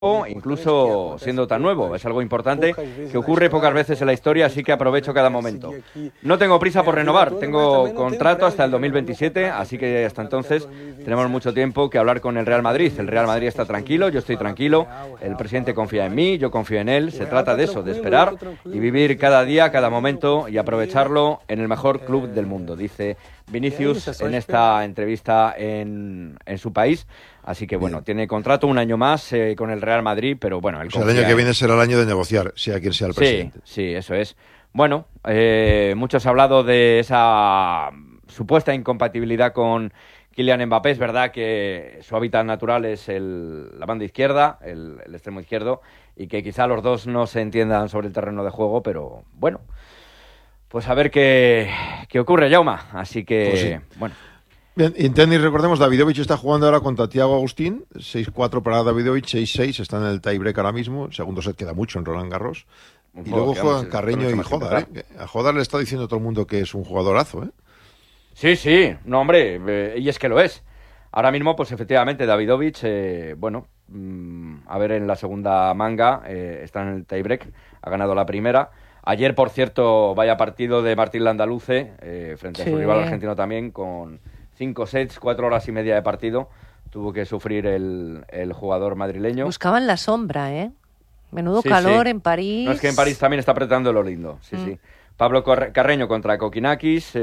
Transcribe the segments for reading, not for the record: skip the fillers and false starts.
incluso siendo tan nuevo. Es algo importante que ocurre pocas veces en la historia, así que aprovecho cada momento. No tengo prisa por renovar, tengo contrato hasta el 2027, así que hasta entonces tenemos mucho tiempo que hablar con el Real Madrid. El Real Madrid está tranquilo, yo estoy tranquilo, el presidente confía en mí, yo confío en él. Se trata de eso, de esperar y vivir cada día, cada momento y aprovecharlo en el mejor club del mundo, dice Vinicius en esta entrevista en su país. Así que bueno, tiene contrato un año más con el Real Madrid, pero bueno... el año que viene será el año de negociar, sea quien sea el presidente. Sí, eso es. Bueno, muchos han hablado de esa supuesta incompatibilidad con Kylian Mbappé. Es verdad que su hábitat natural es la banda izquierda, el extremo izquierdo, y que quizá los dos no se entiendan sobre el terreno de juego, pero bueno, pues a ver qué ocurre, Jauma. Así que, pues sí. Bueno... Bien, y en tenis, recordemos, Davidovich está jugando ahora contra Thiago Agustín, 6-4 para Davidovich, 6-6, está en el tiebreak ahora mismo, el segundo set queda mucho en Roland Garros, y luego juegan Carreño y Jodar, A Jodar le está diciendo todo el mundo que es un jugadorazo, Sí, no hombre, y es que lo es. Ahora mismo, pues efectivamente, Davidovich, a ver en la segunda manga, está en el tiebreak, ha ganado la primera. Ayer, por cierto, vaya partido de Martín Landaluce, frente a su rival argentino también, con 5 sets, 4 horas y media de partido, tuvo que sufrir el jugador madrileño. Buscaban la sombra, Menudo calor en París. No, es que en París también está apretando lo lindo, sí. Pablo Carreño contra Kokinakis,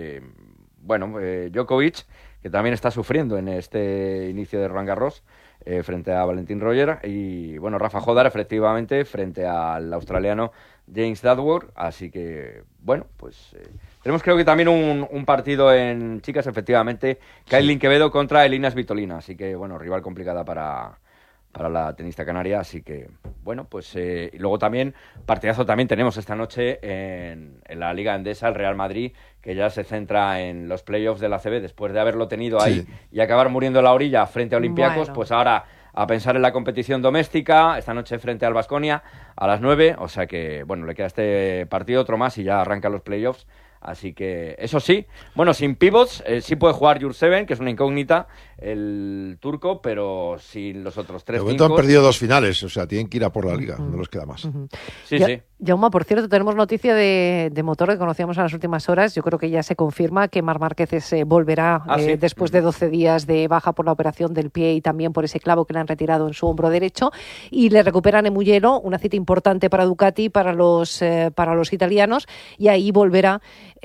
Djokovic, que también está sufriendo en este inicio de Roland Garros, frente a Valentín Roger, y bueno, Rafa Jodar, efectivamente, frente al australiano James Duckworth. Así que, bueno, pues... tenemos creo que también un partido en chicas, efectivamente, Kailin Quevedo contra Elina Svitolina, así que, bueno, rival complicada para la tenista canaria, así que, bueno, pues... y luego también, partidazo también tenemos esta noche en la Liga Endesa, el Real Madrid, que ya se centra en los playoffs de la ACB, después de haberlo tenido ahí y acabar muriendo en la orilla frente a Olympiacos, pues ahora a pensar en la competición doméstica, esta noche frente al Baskonia a las 9, o sea que, bueno, le queda este partido, otro más y ya arrancan los playoffs. Así que, eso sí, bueno, sin pivots, sí puede jugar Jurseven, que es una incógnita, el turco, pero sin los otros 3 de momento han perdido 2 finales, o sea, tienen que ir a por la liga, no les queda más. Sí. Jauma, por cierto, tenemos noticia de motor que conocíamos en las últimas horas. Yo creo que ya se confirma que Marc Márquez volverá después de 12 días de baja por la operación del pie y también por ese clavo que le han retirado en su hombro derecho, y le recuperan en Mugello, una cita importante para Ducati, para los italianos, y ahí volverá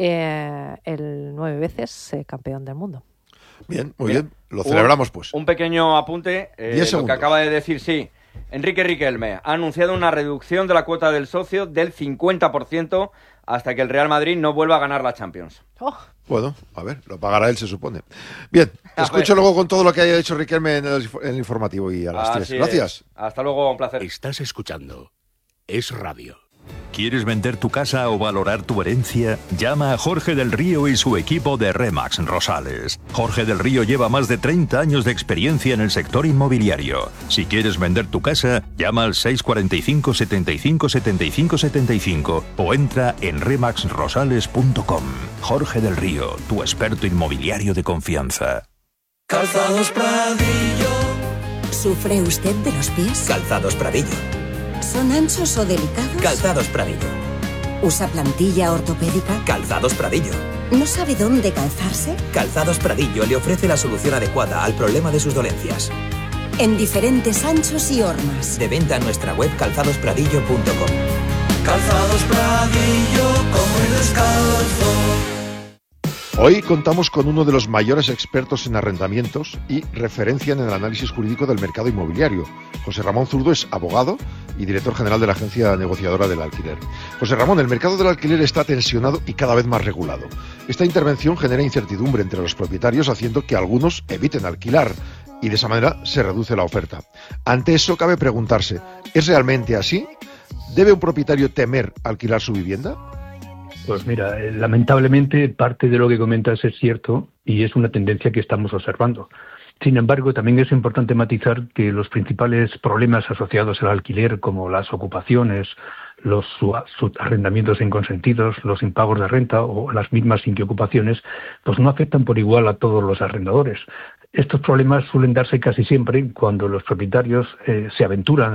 el 9 veces campeón del mundo. Bien, muy bien. Lo celebramos, pues. Un pequeño apunte. Lo que acaba de decir, Enrique Riquelme ha anunciado una reducción de la cuota del socio del 50% hasta que el Real Madrid no vuelva a ganar la Champions. Bueno, a ver, lo pagará él, se supone. Bien, te escucho luego con todo lo que haya dicho Riquelme en el informativo y a las 3. Gracias. Hasta luego, un placer. Estás escuchando Es Radio. ¿Quieres vender tu casa o valorar tu herencia? Llama a Jorge del Río y su equipo de Remax Rosales. Jorge del Río lleva más de 30 años de experiencia en el sector inmobiliario. Si quieres vender tu casa, llama al 645 75 75 75 o entra en remaxrosales.com. Jorge del Río, tu experto inmobiliario de confianza. Calzados Pradillo. ¿Sufre usted de los pies? Calzados Pradillo. ¿Son anchos o delicados? Calzados Pradillo. ¿Usa plantilla ortopédica? Calzados Pradillo. ¿No sabe dónde calzarse? Calzados Pradillo le ofrece la solución adecuada al problema de sus dolencias. En diferentes anchos y hormas. De venta en nuestra web calzadospradillo.com. Calzados Pradillo, como el descalzo. Hoy contamos con uno de los mayores expertos en arrendamientos y referencia en el análisis jurídico del mercado inmobiliario. José Ramón Zurdo es abogado y director general de la agencia negociadora del alquiler. José Ramón, el mercado del alquiler está tensionado y cada vez más regulado. Esta intervención genera incertidumbre entre los propietarios, haciendo que algunos eviten alquilar y de esa manera se reduce la oferta. Ante eso cabe preguntarse, ¿es realmente así? ¿Debe un propietario temer alquilar su vivienda? Pues mira, lamentablemente parte de lo que comentas es cierto y es una tendencia que estamos observando. Sin embargo, también es importante matizar que los principales problemas asociados al alquiler, como las ocupaciones, los arrendamientos inconsentidos, los impagos de renta o las mismas inquiocupaciones, pues no afectan por igual a todos los arrendadores. Estos problemas suelen darse casi siempre cuando los propietarios se aventuran